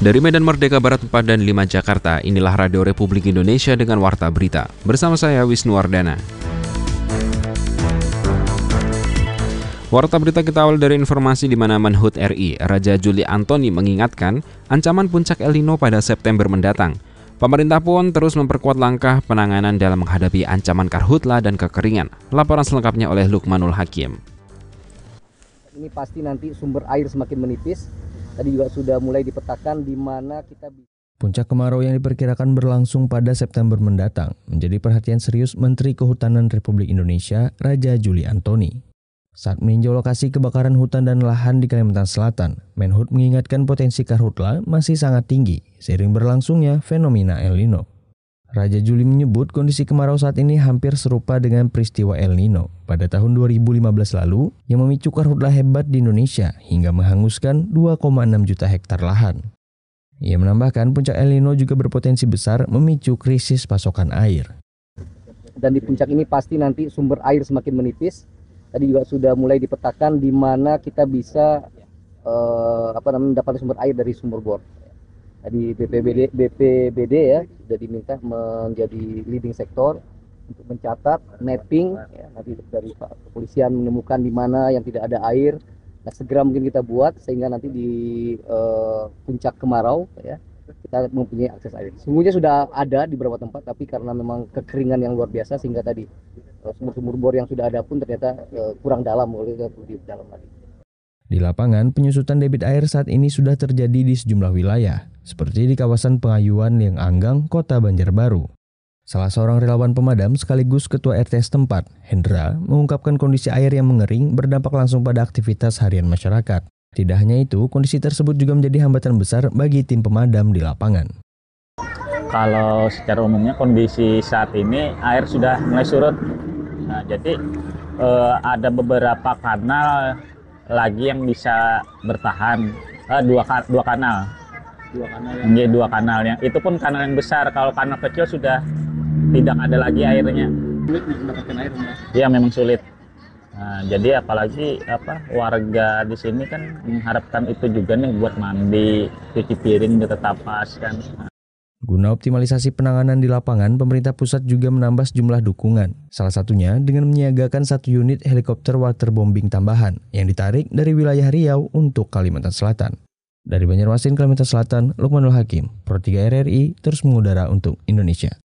Dari Medan Merdeka Barat 4 dan 5 Jakarta, inilah Radio Republik Indonesia dengan Warta Berita. Bersama saya, Wisnuwardana. Warta Berita kita awal dari informasi di mana Menhub RI, Raja Juli Antoni mengingatkan ancaman puncak El Nino pada September mendatang. Pemerintah pun terus memperkuat langkah penanganan dalam menghadapi ancaman karhutla dan kekeringan. Laporan selengkapnya oleh Lukmanul Hakim. Ini pasti nanti sumber air semakin menipis. Tadi juga sudah mulai dipetakan di mana kita bisa. Puncak kemarau yang diperkirakan berlangsung pada September mendatang menjadi perhatian serius Menteri Kehutanan Republik Indonesia, Raja Juli Antoni. Saat meninjau lokasi kebakaran hutan dan lahan di Kalimantan Selatan, Menhub mengingatkan potensi karhutla masih sangat tinggi seiring berlangsungnya fenomena El Nino. Raja Juli menyebut kondisi kemarau saat ini hampir serupa dengan peristiwa El Nino pada tahun 2015 lalu yang memicu karhutla hebat di Indonesia hingga menghanguskan 2,6 juta hektar lahan. Ia menambahkan puncak El Nino juga berpotensi besar memicu krisis pasokan air. Dan di puncak ini pasti nanti sumber air semakin menipis. Tadi juga sudah mulai dipetakan di mana kita bisa mendapat sumber air dari sumber bor. Tadi BPBD ya sudah diminta menjadi leading sektor untuk mencatat mapping ya, nanti dari kepolisian menemukan di mana yang tidak ada air. Nah, segera mungkin kita buat sehingga nanti di puncak kemarau ya kita mempunyai akses air. Sungguhnya sudah ada di beberapa tempat, tapi karena memang kekeringan yang luar biasa sehingga tadi sumur-sumur bor yang sudah ada pun ternyata kurang dalam, oleh di dalam lagi. Di lapangan, penyusutan debit air saat ini sudah terjadi di sejumlah wilayah, seperti di kawasan Pengayuan, Liang Anggang, Kota Banjarbaru. Salah seorang relawan pemadam sekaligus ketua RT setempat, Hendra, mengungkapkan kondisi air yang mengering berdampak langsung pada aktivitas harian masyarakat. Tidak hanya itu, kondisi tersebut juga menjadi hambatan besar bagi tim pemadam di lapangan. Kalau secara umumnya kondisi saat ini air sudah mulai surut. Nah, jadi ada beberapa kanal lagi yang bisa bertahan, dua kanal. Dua kanal yang itu pun kanal yang besar. Kalau kanal kecil sudah tidak ada lagi airnya. Sulit mendapatkan airnya. Ya memang sulit. Nah, jadi apalagi warga di sini kan mengharapkan itu juga nih buat mandi, cuci piring tetap pas kan. Guna optimalisasi penanganan di lapangan, pemerintah pusat juga menambah sejumlah dukungan. Salah satunya dengan menyiagakan 1 unit helikopter waterbombing tambahan yang ditarik dari wilayah Riau untuk Kalimantan Selatan. Dari Banjarmasin, Kalimantan Selatan, Lukmanul Hakim, Pro 3 RRI, terus mengudara untuk Indonesia.